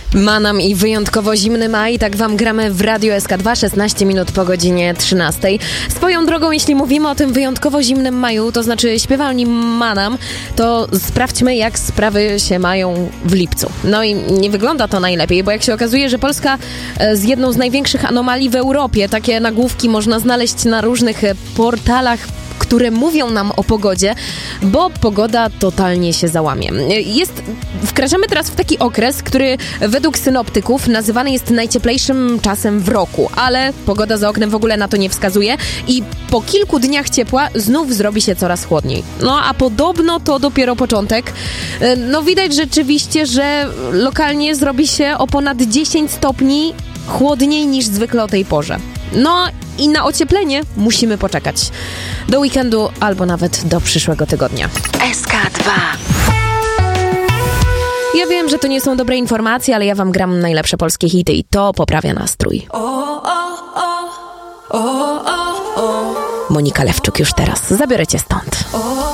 Manam i wyjątkowo zimny maj, tak wam gramy w Radiu SK2, 16 minut po godzinie 13. Swoją drogą, jeśli mówimy o tym wyjątkowo zimnym maju, to znaczy śpiewalni Manam, to sprawdźmy, jak sprawy się mają w lipcu. No i nie wygląda to najlepiej, bo jak się okazuje, że Polska z jedną z największych anomalii w Europie, takie nagłówki można znaleźć na różnych portalach, które mówią nam o pogodzie, bo pogoda totalnie się załamie. Wkraczamy teraz w taki okres, który według synoptyków nazywany jest najcieplejszym czasem w roku, ale pogoda za oknem w ogóle na to nie wskazuje i po kilku dniach ciepła znów zrobi się coraz chłodniej. No a podobno to dopiero początek. No widać rzeczywiście, że lokalnie zrobi się o ponad 10 stopni chłodniej niż zwykle o tej porze. No i na ocieplenie musimy poczekać. Do weekendu albo nawet do przyszłego tygodnia. SK2. Ja wiem, że to nie są dobre informacje, ale ja wam gram najlepsze polskie hity i to poprawia nastrój. Monika Lewczuk już teraz. Zabiorę cię stąd.